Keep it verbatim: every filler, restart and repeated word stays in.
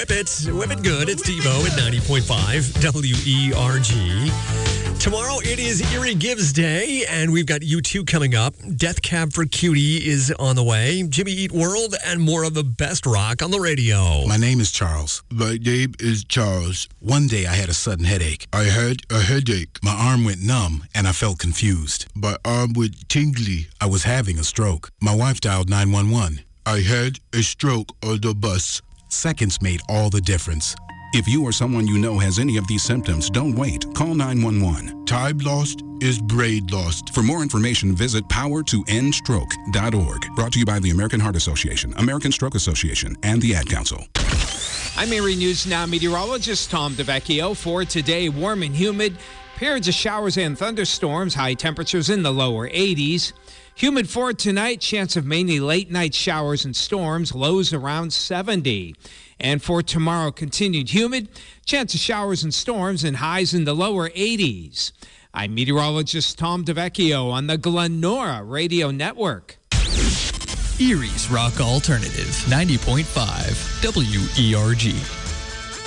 Whip it. Whip it good. It's Devo at ninety point five W E R G. Tomorrow it is Erie Gives Day, and we've got U two coming up. Death Cab for Cutie is on the way. Jimmy Eat World, and more of the best rock on the radio. My name is Charles. My name is Charles. One day I had a sudden headache. I had a headache. My arm went numb, and I felt confused. My arm went tingly. I was having a stroke. My wife dialed nine one one. I had a stroke on the bus. Seconds made all the difference. If you or someone you know has any of these symptoms, don't wait. Call nine one one. Time lost is brain lost. For more information, visit power to end stroke dot org. Brought to you by the American Heart Association, American Stroke Association, and the Ad Council. I'm Erie News Now meteorologist Tom DeVecchio. For today, warm and humid. Periods of showers and thunderstorms. High temperatures in the lower eighties. Humid for tonight. Chance of mainly late night showers and storms. Lows around seventy. And for tomorrow, continued humid. Chance of showers and storms and highs in the lower eighties. I'm meteorologist Tom DeVecchio on the Glenora Radio Network. Erie's Rock Alternative, ninety point five W E R G.